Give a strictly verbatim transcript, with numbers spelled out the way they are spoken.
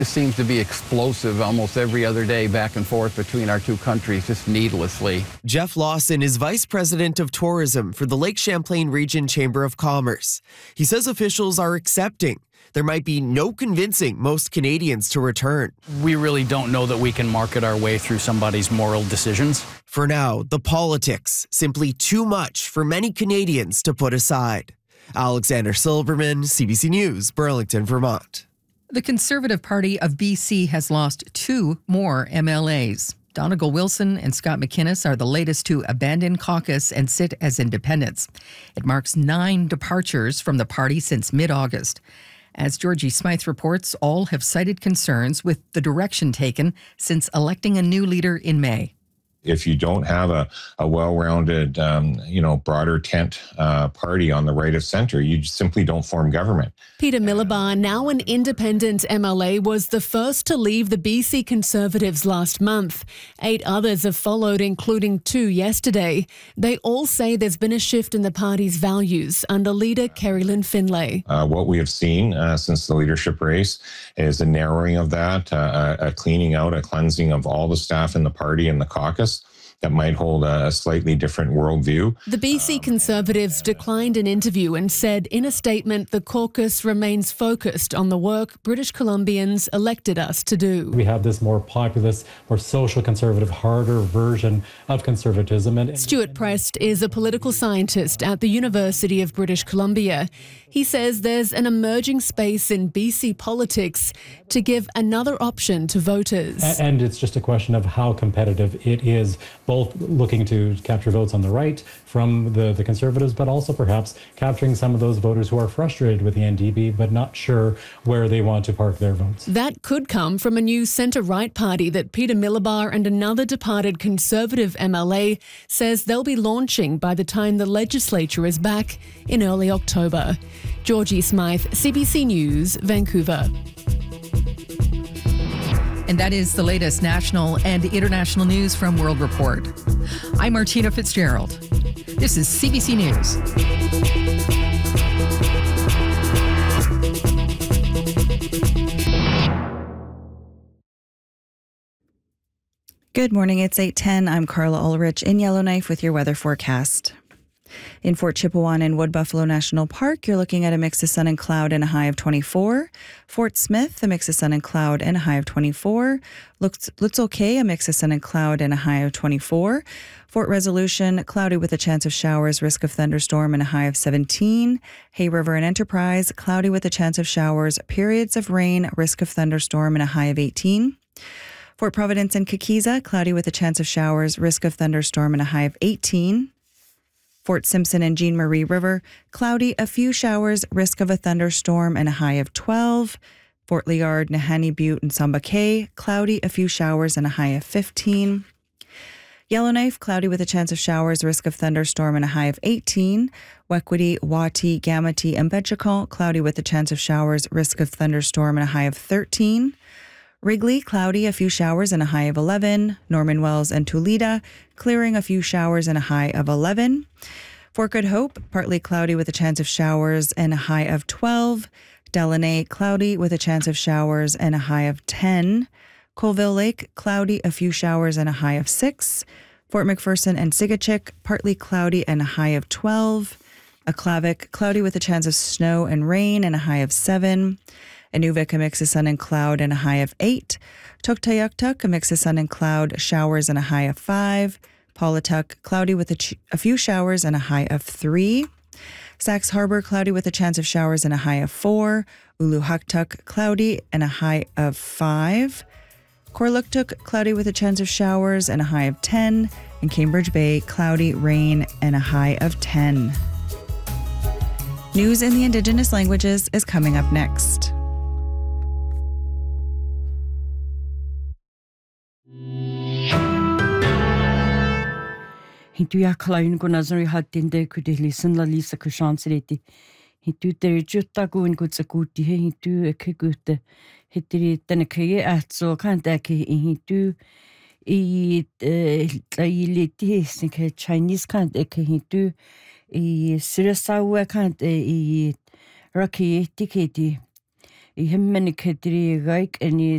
It seems to be explosive almost every other day back and forth between our two countries, just needlessly. Jeff Lawson is Vice President of Tourism for the Lake Champlain Region Chamber of Commerce. He says officials are accepting there might be no convincing most Canadians to return. We really don't know that we can market our way through somebody's moral decisions. For now, the politics, simply too much for many Canadians to put aside. Alexander Silverman, C B C News, Burlington, Vermont. The Conservative Party of B C has lost two more M L As. Donegal Wilson and Scott McInnes are the latest to abandon caucus and sit as independents. It marks nine departures from the party since mid-August. As Georgie Smythe reports, all have cited concerns with the direction taken since electing a new leader in May. If you don't have a, a well-rounded, um, you know, broader tent uh, party on the right of centre, you simply don't form government. Peter Millibar, now an independent M L A, was the first to leave the B C Conservatives last month. Eight others have followed, including two yesterday. They all say there's been a shift in the party's values under leader Kerry Lynn Finlay. Uh, what we have seen uh, since the leadership race is a narrowing of that, uh, a cleaning out, a cleansing of all the staff in the party and the caucus that might hold a slightly different worldview. The B C Conservatives declined an interview and said in a statement the caucus remains focused on the work British Columbians elected us to do. We have this more populist, more social conservative, harder version of conservatism. And Stuart Prest is a political scientist at the University of British Columbia. He says there's an emerging space in B C politics to give another option to voters. And it's just a question of how competitive it is, both looking to capture votes on the right from the, the Conservatives, but also perhaps capturing some of those voters who are frustrated with the N D P, but not sure where they want to park their votes. That could come from a new centre-right party that Peter Millibar and another departed Conservative M L A says they'll be launching by the time the legislature is back in early October. Georgie Smythe, C B C News, Vancouver. And that is the latest national and international news from World Report. I'm Martina Fitzgerald. This is C B C News. Good morning, it's eight ten. I'm Carla Ulrich in Yellowknife with your weather forecast. In Fort Chipewyan and Wood Buffalo National Park, you're looking at a mix of sun and cloud and a high of twenty-four. Fort Smith, a mix of sun and cloud and a high of twenty-four. Looks, looks okay, a mix of sun and cloud and a high of twenty-four. Fort Resolution, cloudy with a chance of showers, risk of thunderstorm and a high of seventeen. Hay River and Enterprise, cloudy with a chance of showers, periods of rain, risk of thunderstorm and a high of eighteen. Fort Providence and Kikiza, cloudy with a chance of showers, risk of thunderstorm and a high of eighteen. Fort Simpson and Jean Marie River, cloudy, a few showers, risk of a thunderstorm and a high of twelve. Fort Liard, Nahanni Butte and Samba Cay, cloudy, a few showers and a high of fifteen. Yellowknife, cloudy with a chance of showers, risk of thunderstorm and a high of eighteen. Wequity, Wati, Gamity and Betchacon, cloudy with a chance of showers, risk of thunderstorm and a high of thirteen. Wrigley, cloudy, a few showers and a high of eleven. Norman Wells and Tulita, clearing, a few showers and a high of eleven. Fort Good Hope, partly cloudy with a chance of showers and a high of twelve. Delaney, cloudy with a chance of showers and a high of ten. Colville Lake, cloudy, a few showers and a high of six. Fort McPherson and Sigachik, partly cloudy and a high of twelve. Aklavik, cloudy with a chance of snow and rain and a high of seven. Inuvik, a mix of sun and cloud and a high of eight. Tuktoyaktuk, a mix of sun and cloud, showers and a high of five. Paulatuk, cloudy with a, ch- a few showers and a high of three. Sax Harbor, cloudy with a chance of showers and a high of four. Uluhaktuk, cloudy and a high of five. Korluktuk, cloudy with a chance of showers and a high of ten. And Cambridge Bay, cloudy, rain and a high of ten. News in the Indigenous languages is coming up next. Hintu ya klaun ko nazari hatinde ku de listen la lisa ku chancereti. Hintu der jutta ku in gut sakuti he hintu ekegute. Hitri teneke atso kan deke hintu i tlaileti sinke Chinese kan deke hintu i sirasawa kan i raki tiketi. I hemmene kedri gaik eni